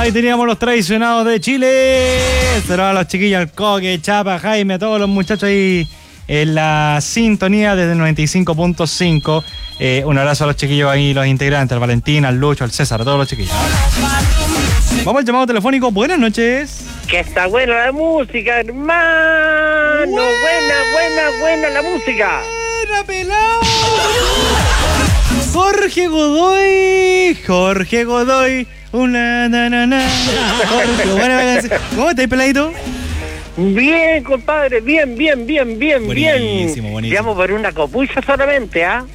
Ahí teníamos los traicionados de Chile. Saludos a los chiquillos, al Coque, Chapa, Jaime, a todos los muchachos ahí en la sintonía desde el 95.5. Un abrazo a los chiquillos ahí, los integrantes, al Valentín, al Lucho, al César, a todos los chiquillos. Vamos al llamado telefónico. Buenas noches. Que está buena la música, hermano. Buena la música. ¡Buena, pelado! Jorge Godoy. Una na. Jorge, buena canción. ¿Cómo estás, peladito? Bien, compadre, bien. Buenísimo. Llamo por una copucha solamente, ¿ah?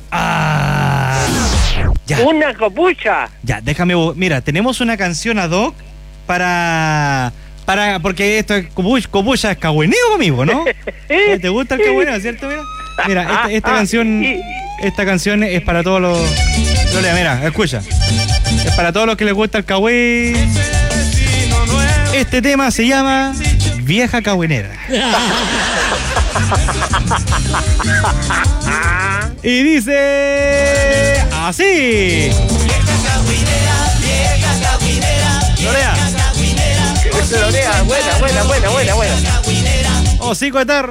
Ya. ¿Una copucha? Ya, déjame... Mira, tenemos una canción ad hoc para porque esto es copucha es cagüeneo conmigo, ¿no? ¿Te gusta el cagüeneo, cierto? Mira, esta canción es para todos los... Mira, escucha. Es para todos los que les gusta el cagüey. Este tema se llama Vieja Cagüenera. Y dice así. Lorea, buena. Hocico de tarro.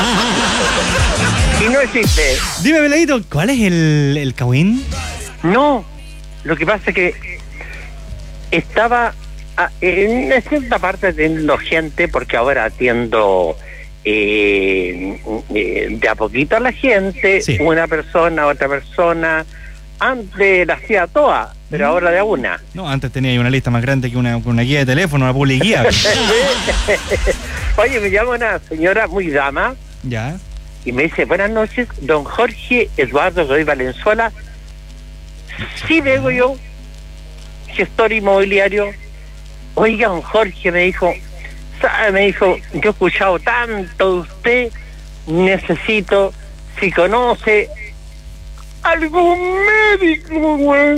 Y no existe. Dime, peladito, ¿cuál es el cagüín? No, lo que pasa es que estaba en una cierta parte atiendo gente, porque ahora atiendo de a poquito a la gente, sí. Una persona, otra persona. Antes la hacía toda, pero ahora de a una. No, antes tenía una lista más grande que una guía de teléfono, una publiguía. Oye, me llama una señora muy dama. Ya. Y me dice, buenas noches, don Jorge Eduardo Godoy Valenzuela. Sí, digo yo, gestor inmobiliario. Oiga, don Jorge, me dijo, ¿sabe? Me dijo, yo he escuchado tanto de usted, necesito, si conoce algún médico, güey.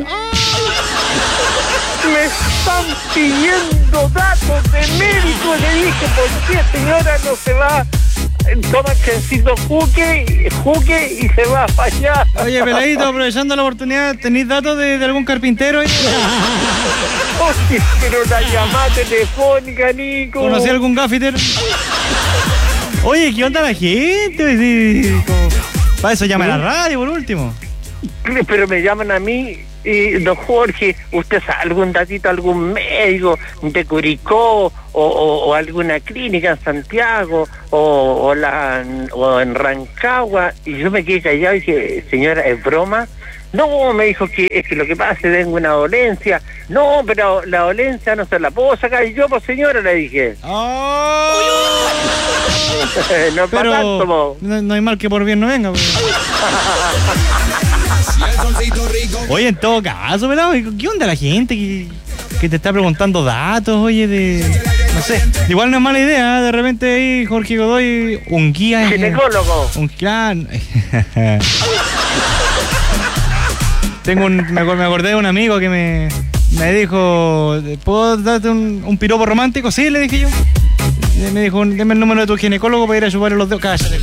Me están pidiendo datos de médico. Le dije, ¿por qué, señora, no se va? Toma chancito juque y se va para allá. Oye, peladito, aprovechando la oportunidad, ¿tenéis datos de algún carpintero? Oye, pero la llamada telefónica, Nico. ¿Conocí algún gaffiter? Oye, ¿qué onda la gente? Para eso llama a la radio, por último. Pero me llaman a mí, don Jorge, ¿usted sabe algún datito, algún médico de Curicó o alguna clínica en Santiago o en Rancagua? Y yo me quedé callado y dije, señora, ¿es broma? No, me dijo que es que lo que pasa es que tengo una dolencia. No, pero la dolencia no se la puedo sacar yo, pues, señora, le dije. Oh. No, pero tanto, no hay mal que por bien no venga. Oye, en todo caso, pelado, ¿qué onda la gente que te está preguntando datos, oye, no sé, igual no es mala idea, ¿eh? De repente ahí Jorge Godoy, un guía... Ginecólogo. Me acordé de un amigo que me dijo, ¿puedo darte un piropo romántico? Sí, le dije yo. Me dijo, deme el número de tu ginecólogo para ir a chuparle los dedos. Cállate.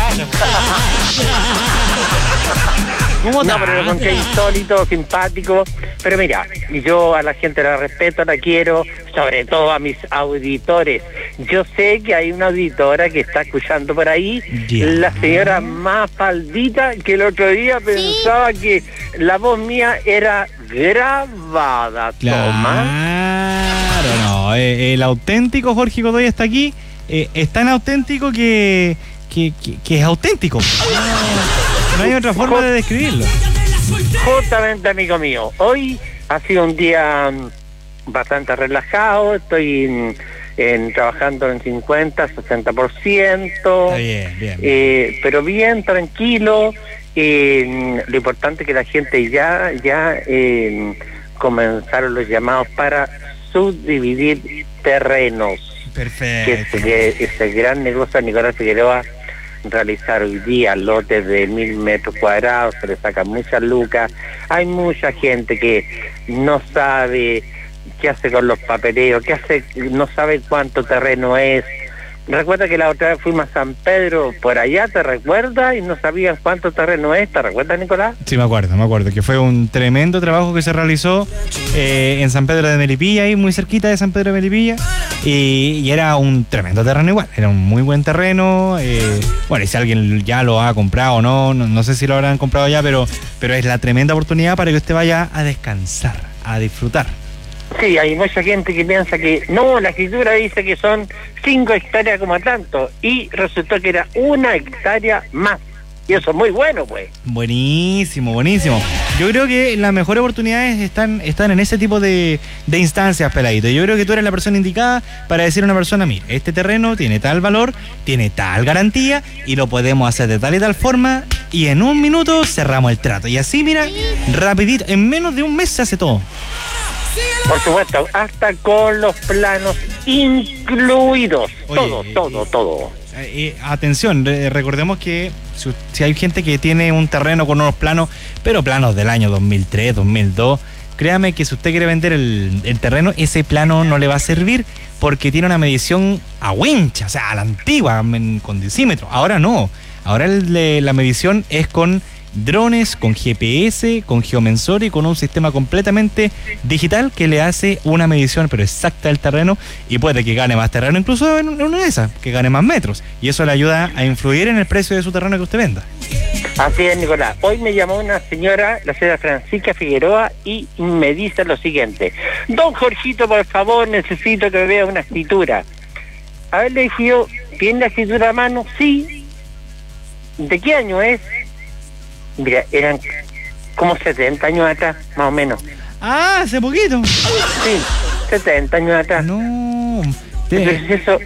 No, pero lo conté insólito, simpático. Pero mira, yo a la gente la respeto, la quiero, sobre todo a mis auditores. Yo sé que hay una auditora que está escuchando por ahí, la señora Mafaldita, que el otro día pensaba que la voz mía era grabada. Claro, no, el auténtico Jorge Godoy está aquí, es tan auténtico que es auténtico. No hay otra forma de describirlo. Justamente, amigo mío, hoy ha sido un día bastante relajado, estoy trabajando en 50-60%. Está bien. Pero bien, tranquilo. Lo importante es que la gente ya comenzaron los llamados para subdividir terrenos. Perfecto. Que ese gran negocio de Nicolás Figueroa realizar hoy día lotes de 1.000 metros cuadrados, se le sacan muchas lucas. Hay mucha gente que no sabe qué hace con los papeleos, no sabe cuánto terreno es, Recuerda que la otra vez fuimos a San Pedro por allá, ¿te recuerdas? Y no sabían cuánto terreno es, ¿te recuerdas, Nicolás? Sí, me acuerdo, que fue un tremendo trabajo que se realizó en San Pedro de Melipilla, ahí muy cerquita de San Pedro de Melipilla, y era un tremendo terreno igual, era un muy buen terreno, bueno, y si alguien ya lo ha comprado o no sé si lo habrán comprado ya, pero es la tremenda oportunidad para que usted vaya a descansar, a disfrutar. Sí, hay mucha gente que piensa que no, la escritura dice que son 5 hectáreas como tanto, y resultó que era 1 hectárea más, y eso es muy bueno, pues. Buenísimo. Yo creo que las mejores oportunidades están en ese tipo de instancias, Peladito. Yo creo que tú eres la persona indicada para decir a una persona, mira, este terreno tiene tal valor, tiene tal garantía, y lo podemos hacer de tal y tal forma, y en 1 minuto cerramos el trato. Y así, mira, rapidito, en menos de un mes se hace todo. Por supuesto, hasta con los planos incluidos. Oye, todo. Atención, recordemos que si hay gente que tiene un terreno con unos planos, pero planos del año 2003, 2002, créame que si usted quiere vender el terreno, ese plano no le va a servir porque tiene una medición a wincha, o sea, a la antigua, con decímetro. Ahora no, ahora la medición es con drones, con GPS, con geomensor y con un sistema completamente digital que le hace una medición pero exacta del terreno, y puede que gane más terreno, incluso en una de esas, que gane más metros, y eso le ayuda a influir en el precio de su terreno que usted venda. Así es, Nicolás. Hoy me llamó una señora, la señora Francisca Figueroa, y me dice lo siguiente: don Jorgito, por favor, necesito que me vea una escritura. A ver, le dije yo, ¿tiene la escritura a mano? Sí. ¿De qué año es? Mira, eran como 70 años atrás, más o menos. Ah, hace poquito. Sí, 70 años atrás. No. Entonces eso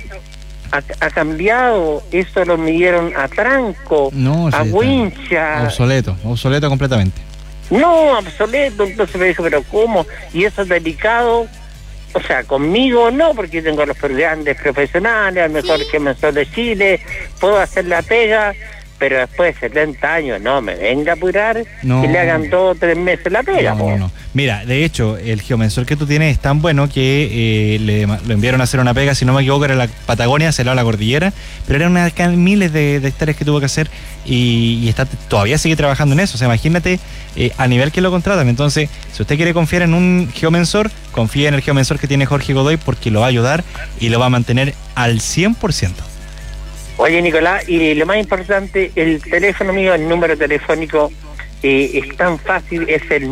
ha cambiado, eso lo midieron a tranco, a wincha. Obsoleto completamente. No, obsoleto. Entonces me dijo, pero ¿cómo? Y eso es delicado. O sea, conmigo no, porque tengo los grandes profesionales, al mejor geomensor de Chile, puedo hacer la pega. Pero después de 70 años, no me venga a apurar y le hagan 2 o 3 meses la pega. No. Mira, de hecho, el geomensor que tú tienes es tan bueno que lo enviaron a hacer una pega, si no me equivoco, era la Patagonia, se a la cordillera, pero eran miles de hectáreas que tuvo que hacer y todavía sigue trabajando en eso. O sea, imagínate a nivel que lo contratan. Entonces, si usted quiere confiar en un geomensor, confíe en el geomensor que tiene Jorge Godoy, porque lo va a ayudar y lo va a mantener al 100%. Oye, Nicolás, y lo más importante, el teléfono mío, el número telefónico es tan fácil, es el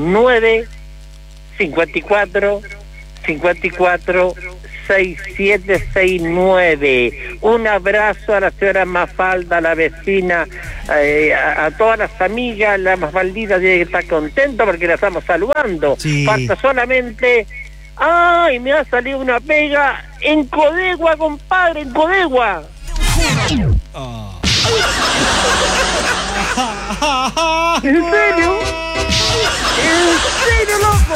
954 6769. Un abrazo a la señora Mafalda, a la vecina, a todas las amigas. La Mafaldita tiene que estar contenta porque la estamos saludando. Sí. Falta solamente... ¡Ay, me ha salido una pega en Codegua, compadre, en Codegua! Oh. ¿En serio? ¿En serio, loco?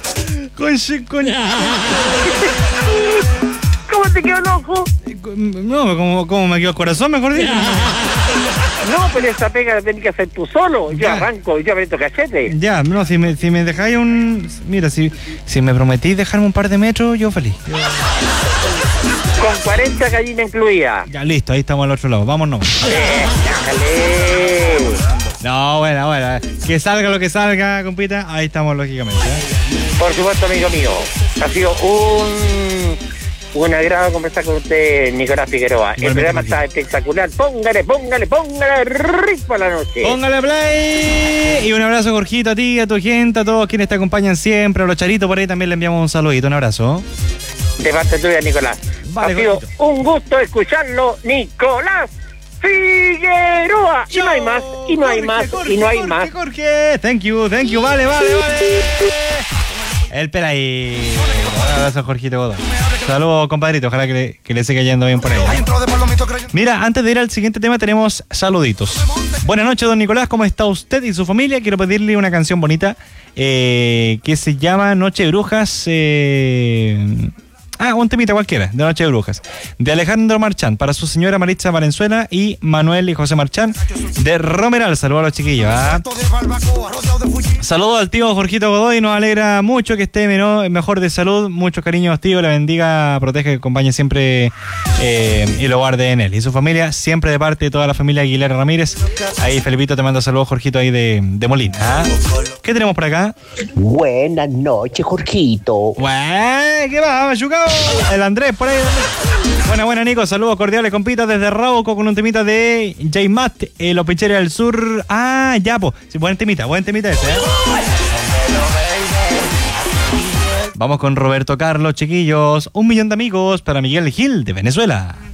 ¿Cómo te quedó, loco? No, como me quedó el corazón, mejor dicho. No, pero esa pega la tenés que hacer tú solo. Yo arranco, yo meto cachete. Ya, no, si me dejáis Mira, si me prometís dejarme un par de metros, yo feliz. Con 40 gallinas incluidas. Ya, listo, ahí estamos al otro lado. Vámonos. Déjale. No, bueno. Que salga lo que salga, compita. Ahí estamos, lógicamente. Por supuesto, amigo mío. Ha sido un agrado conversar con usted, Nicolás Figueroa. El programa está espectacular. Póngale ritmo a la noche. Póngale play. Y un abrazo, Jorgito, a ti, a tu gente, a todos quienes te acompañan siempre. A los charitos por ahí también le enviamos un saludito, un abrazo. De parte tuya, Nicolás. Vale, ha sido un gusto escucharlo, Nicolás Figueroa. Y no hay más, y no hay más, y no hay más. Jorge, thank you, vale. El Pelaí. Un abrazo, Jorgito Godoy. Saludos, compadrito, ojalá que le siga yendo bien por ahí. Mira, antes de ir al siguiente tema tenemos saluditos. Buenas noches, don Nicolás, ¿cómo está usted y su familia? Quiero pedirle una canción bonita que se llama Noche de Brujas. Un temita cualquiera, de Noche de Brujas. De Alejandro Marchán, para su señora Maritza Valenzuela y Manuel y José Marchán, de Romeral. Saludos a los chiquillos. Saludos al tío Jorgito Godoy, nos alegra mucho que esté mejor de salud. Muchos cariños, tío, la bendiga, proteja, que acompañe siempre y lo guarde en él. Y su familia, siempre de parte de toda la familia Aguilera Ramírez. Ahí, Felipito, te mando saludos, Jorgito, ahí de Molina. ¿Qué tenemos por acá? Buenas noches, Jorgito. ¿Qué va, Machucao? El Andrés, por ahí. Buena, Nico. Saludos cordiales, compitas, desde Rauco con un temita de J-Mat, Los Pincheros del Sur. Ya, po. Sí, buen temita ese, Vamos con Roberto Carlos, chiquillos. 1 millón de amigos para Miguel Gil, de Venezuela.